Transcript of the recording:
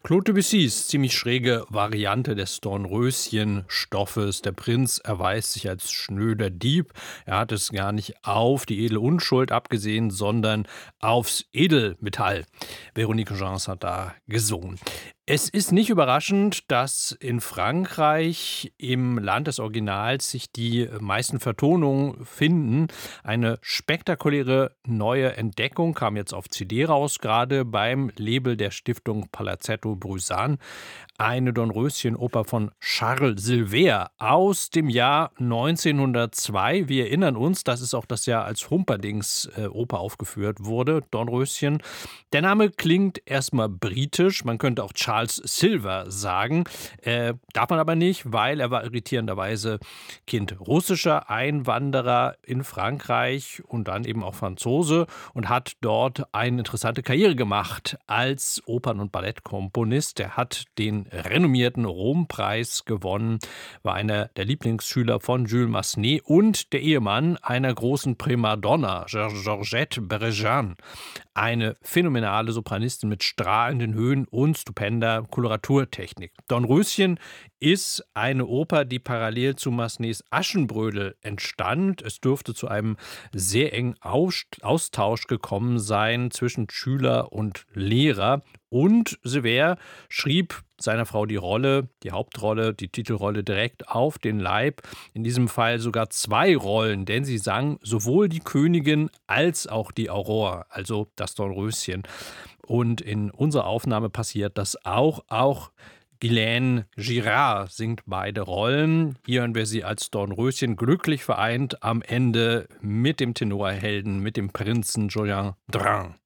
Claude Debussys ziemlich schräge Variante des Dornröschen-Stoffes. Der Prinz erweist sich als schnöder Dieb. Er hat es gar nicht auf die edle Unschuld abgesehen, sondern aufs Edelmetall. Veronique Gens hat da gesungen. Es ist nicht überraschend, dass in Frankreich im Land des Originals sich die meisten Vertonungen finden. Eine spektakuläre neue Entdeckung kam jetzt auf CD raus, gerade beim Label der Stiftung Palazzetto Bruzan. Eine Dornröschen-Oper von Charles Silver aus dem Jahr 1902. Wir erinnern uns, das ist auch das Jahr, als Humperdinck's Oper aufgeführt wurde, Dornröschen. Der Name klingt erstmal britisch, man könnte auch Charles Silver sagen, darf man aber nicht, weil er war irritierenderweise Kind russischer Einwanderer in Frankreich und dann eben auch Franzose und hat dort eine interessante Karriere gemacht als Opern- und Ballettkomponist. Er hat den renommierten Rompreis gewonnen, war einer der Lieblingsschüler von Jules Massenet und der Ehemann einer großen Primadonna, Georgette Bérégoin. Eine phänomenale Sopranistin mit strahlenden Höhen und stupender Koloraturtechnik. Dornröschen ist eine Oper, die parallel zu Massenets Aschenbrödel entstand. Es dürfte zu einem sehr engen Austausch gekommen sein zwischen Schüler und Lehrer. Und Sever schrieb seiner Frau die Rolle, die Hauptrolle, die Titelrolle direkt auf den Leib. In diesem Fall sogar 2 Rollen, denn sie sang sowohl die Königin als auch die Aurore, also das Dornröschen. Und in unserer Aufnahme passiert das auch. Auch Guylaine Girard singt beide Rollen. Hier hören wir sie als Dornröschen glücklich vereint am Ende mit dem Tenorhelden, mit dem Prinzen Julien Drin.